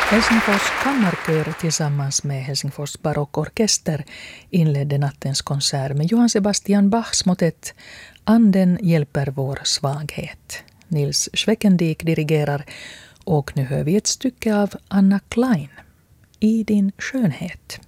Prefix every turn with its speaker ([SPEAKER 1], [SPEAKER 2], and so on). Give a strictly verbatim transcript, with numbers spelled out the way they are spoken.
[SPEAKER 1] Helsingfors kammarkör tillsammans med Helsingfors barockorkester inledde nattens konsert med Johann Sebastian Bachs motett Anden hjälper vår svaghet. Nils Schweckendiek dirigerar och nu hör vi ett stycke av Anna Klein, I din skönhet.